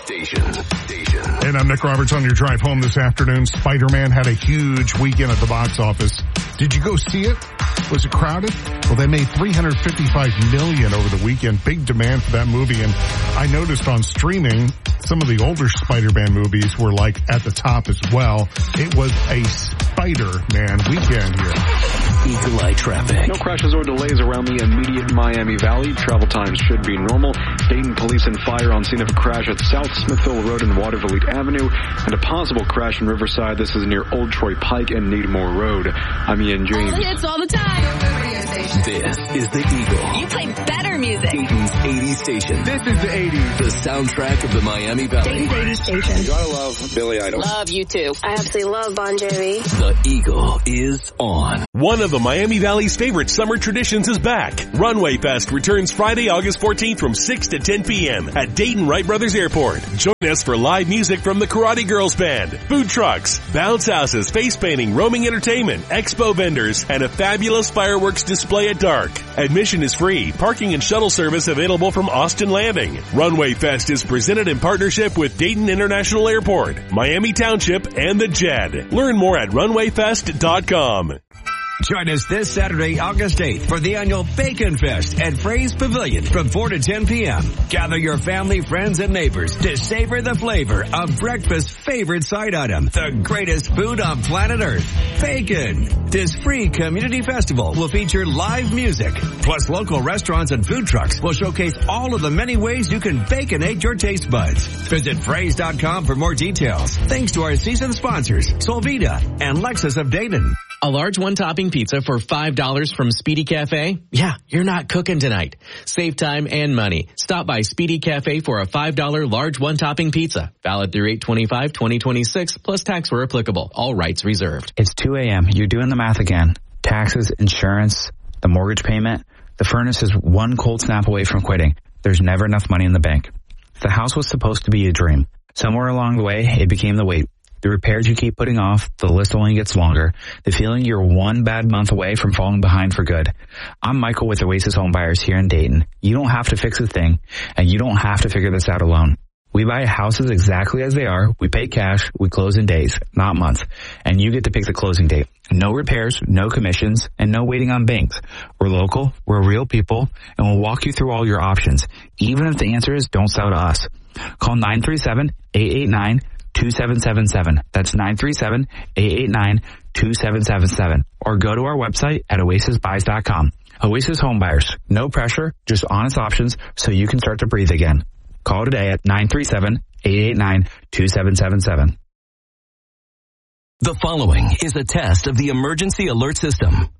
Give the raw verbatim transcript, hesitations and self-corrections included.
station. Station. And I'm Nick Roberts on your drive home this afternoon. Spider-Man had a huge weekend at the box office. Did you go see it? Was it crowded? Well, they made three hundred fifty-five million dollars over the weekend. Big demand for that movie. And I noticed on streaming, some of the older Spider-Man movies were like at the top as well. It was a Spider-Man weekend here. Eagle Eye traffic. No crashes or delays around the immediate Miami Valley. Travel times should be normal. Dayton police and fire on scene of a crash at South Smithville Road and Waterville Avenue, and a possible crash in Riverside. This is near Old Troy Pike and Needmore Road. I'm Ian James. All the hits all the time. This is the Eagle. You play better music. Dayton's eighties station. This is the eighties. The soundtrack of the Miami Valley. Dayton's eighties station. You gotta love Billy Idol. Love you too. I absolutely love Bon Jovi. The Eagle is on. One of the Miami Valley's favorite summer traditions is back. Runway Fest returns Friday, August fourteenth from six to ten p.m. at Dayton Wright Brothers Airport. Join us for live music from the Karate Girls Band, food trucks, bounce houses, face painting, roaming entertainment, expo vendors, and a fabulous fireworks display at dark. Admission is free. Parking and shuttle service available from Austin Landing. Runway Fest is presented in partnership with Dayton International Airport, Miami Township, and the J E D. Learn more at runway fest dot com. Join us this Saturday, August eighth for the annual Bacon Fest at Fray's Pavilion from four to ten p.m. Gather your family, friends, and neighbors to savor the flavor of breakfast's favorite side item, the greatest food on planet Earth, bacon. This free community festival will feature live music, plus local restaurants and food trucks will showcase all of the many ways you can baconate your taste buds. Visit frays dot com for more details. Thanks to our season sponsors, Solvita and Lexus of Dayton. A large one-topping pizza for five dollars from Speedy Cafe? Yeah, you're not cooking tonight. Save time and money. Stop by Speedy Cafe for a five dollar large one-topping pizza. Valid through eight twenty-five twenty twenty-six, plus tax where applicable. All rights reserved. It's two a.m. You're doing the math again. Taxes, insurance, the mortgage payment. The furnace is one cold snap away from quitting. There's never enough money in the bank. The house was supposed to be a dream. Somewhere along the way, it became the wait. The repairs you keep putting off, the list only gets longer. The feeling you're one bad month away from falling behind for good. I'm Michael with Oasis Home Buyers here in Dayton. You don't have to fix a thing, and you don't have to figure this out alone. We buy houses exactly as they are. We pay cash. We close in days, not months. And you get to pick the closing date. No repairs, no commissions, and no waiting on banks. We're local, we're real people, and we'll walk you through all your options. Even if the answer is don't sell to us. Call nine three seven, eight eight nine, two seven seven seven. That's nine three seven, eight eight nine, two seven seven seven. Or go to our website at oasis buys dot com. Oasis Home Buyers. No pressure, just honest options so you can start to breathe again. Call today at nine three seven, eight eight nine, two seven seven seven. The following is a test of the emergency alert system.